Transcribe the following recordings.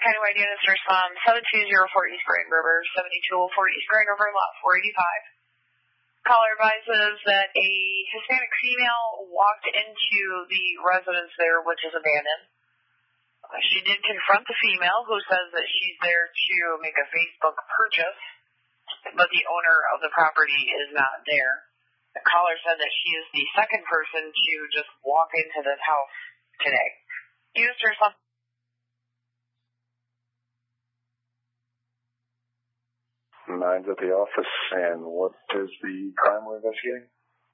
Countywide units respond 7204 East Grand River, 7204 East Grand River, lot 485. Caller advises that a Hispanic female walked into the residence there, which is abandoned. She did confront the female, who says that she's there to make a Facebook purchase, but the owner of the property is not there. The caller said that she is the second person to just walk into this house today. Used her something. Mine's at the office, and what is the crime we're investigating?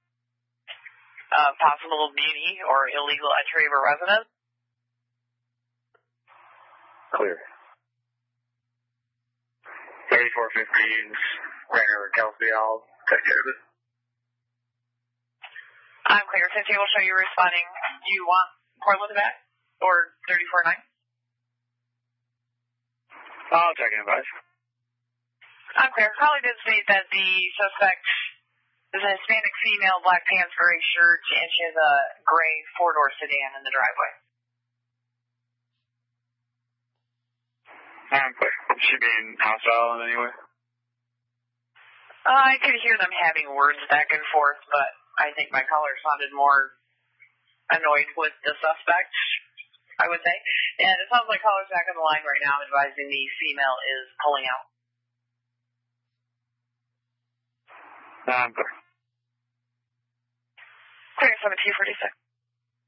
Possible beauty or illegal entry of a residence. Clear. 3415 Rainer Kelsey, I'll take care of it. I'm clear. Since will show you responding, do you want Portland back or 349? I'll take an advice. I'm clear. Caller did state that the suspect is a Hispanic female, black pants, gray shirt, and she has a gray four-door sedan in the driveway. I'm clear. Is she being hostile in any way? I could hear them having words back and forth, but I think my caller sounded more annoyed with the suspect, I would say. And it sounds like caller's back on the line right now advising the female is pulling out. I'm clear. Clear 7246.